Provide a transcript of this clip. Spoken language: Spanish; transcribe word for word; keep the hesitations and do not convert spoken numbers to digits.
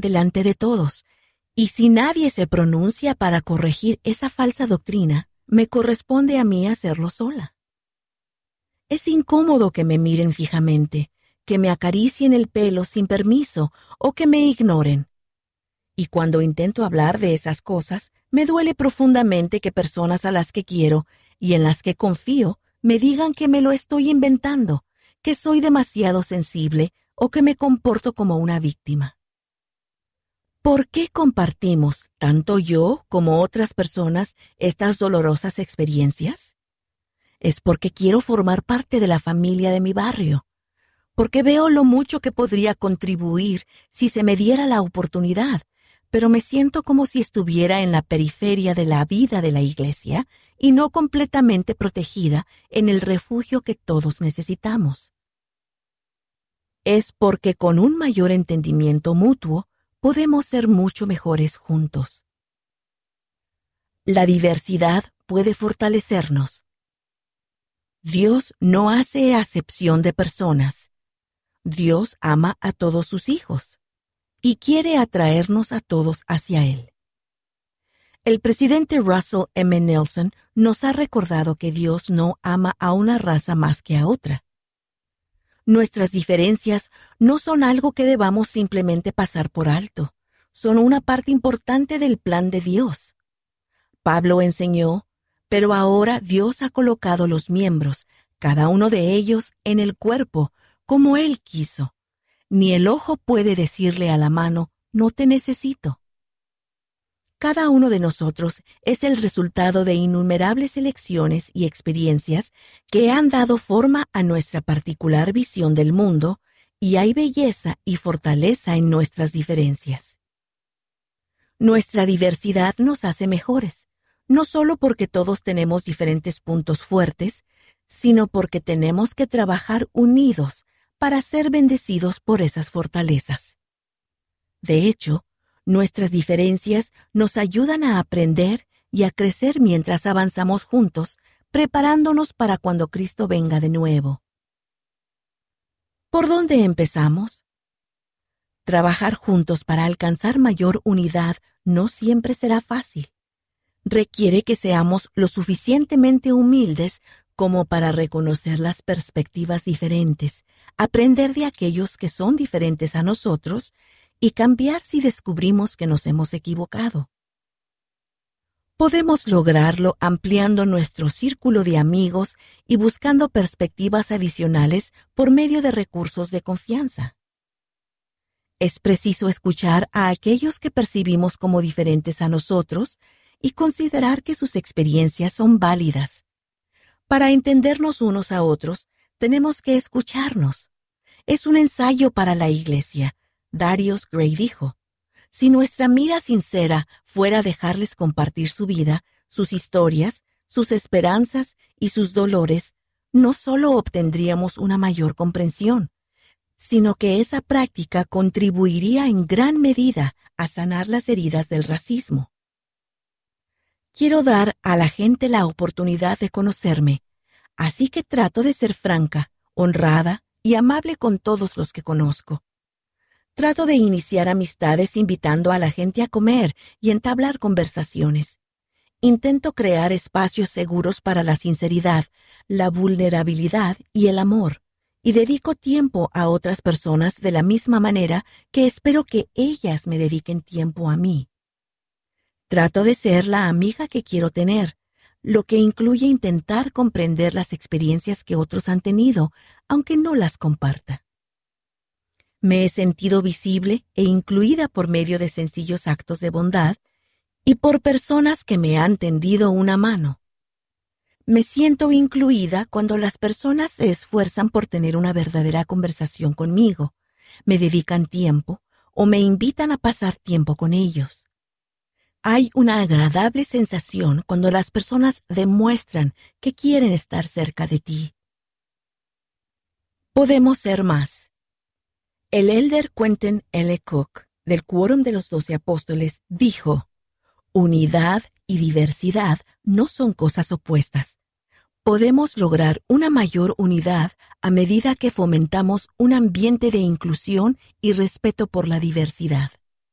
delante de todos, y si nadie se pronuncia para corregir esa falsa doctrina, me corresponde a mí hacerlo sola. Es incómodo que me miren fijamente, que me acaricien el pelo sin permiso o que me ignoren. Y cuando intento hablar de esas cosas, me duele profundamente que personas a las que quiero y en las que confío me digan que me lo estoy inventando, que soy demasiado sensible o que me comporto como una víctima. ¿Por qué compartimos, tanto yo como otras personas, estas dolorosas experiencias? Es porque quiero formar parte de la familia de mi barrio, porque veo lo mucho que podría contribuir si se me diera la oportunidad, pero me siento como si estuviera en la periferia de la vida de la iglesia y no completamente protegida en el refugio que todos necesitamos. Es porque con un mayor entendimiento mutuo podemos ser mucho mejores juntos. La diversidad puede fortalecernos. Dios no hace acepción de personas. Dios ama a todos sus hijos y quiere atraernos a todos hacia Él. El presidente Russell M. Nelson nos ha recordado que Dios no ama a una raza más que a otra. Nuestras diferencias no son algo que debamos simplemente pasar por alto, son una parte importante del plan de Dios. Pablo enseñó, pero ahora Dios ha colocado los miembros, cada uno de ellos, en el cuerpo, como Él quiso. Ni el ojo puede decirle a la mano, no te necesito. Cada uno de nosotros es el resultado de innumerables elecciones y experiencias que han dado forma a nuestra particular visión del mundo, y hay belleza y fortaleza en nuestras diferencias. Nuestra diversidad nos hace mejores, no solo porque todos tenemos diferentes puntos fuertes, sino porque tenemos que trabajar unidos para ser bendecidos por esas fortalezas. De hecho, nuestras diferencias nos ayudan a aprender y a crecer mientras avanzamos juntos, preparándonos para cuando Cristo venga de nuevo. ¿Por dónde empezamos? Trabajar juntos para alcanzar mayor unidad no siempre será fácil. Requiere que seamos lo suficientemente humildes como para reconocer las perspectivas diferentes, aprender de aquellos que son diferentes a nosotros y cambiar si descubrimos que nos hemos equivocado. Podemos lograrlo ampliando nuestro círculo de amigos y buscando perspectivas adicionales por medio de recursos de confianza. Es preciso escuchar a aquellos que percibimos como diferentes a nosotros y considerar que sus experiencias son válidas. Para entendernos unos a otros, tenemos que escucharnos. Es un ensayo para la iglesia. Darius Gray dijo, si nuestra mira sincera fuera dejarles compartir su vida, sus historias, sus esperanzas y sus dolores, no solo obtendríamos una mayor comprensión, sino que esa práctica contribuiría en gran medida a sanar las heridas del racismo. Quiero dar a la gente la oportunidad de conocerme, así que trato de ser franca, honrada y amable con todos los que conozco. Trato de iniciar amistades invitando a la gente a comer y entablar conversaciones. Intento crear espacios seguros para la sinceridad, la vulnerabilidad y el amor, y dedico tiempo a otras personas de la misma manera que espero que ellas me dediquen tiempo a mí. Trato de ser la amiga que quiero tener, lo que incluye intentar comprender las experiencias que otros han tenido, aunque no las comparta. Me he sentido visible e incluida por medio de sencillos actos de bondad y por personas que me han tendido una mano. Me siento incluida cuando las personas se esfuerzan por tener una verdadera conversación conmigo, me dedican tiempo o me invitan a pasar tiempo con ellos. Hay una agradable sensación cuando las personas demuestran que quieren estar cerca de ti. Podemos ser más. El elder Quentin L. Cook, del Quórum de los Doce Apóstoles, dijo, unidad y diversidad no son cosas opuestas. Podemos lograr una mayor unidad a medida que fomentamos un ambiente de inclusión y respeto por la diversidad.